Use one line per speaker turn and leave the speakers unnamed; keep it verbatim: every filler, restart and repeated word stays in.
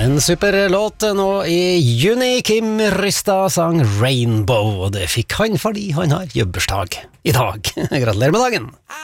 En super låt nå i juni. Kim Rystad sang Rainbow, og det fikk han fordi han har jobbursdag i dag. Gratulerer med dagen.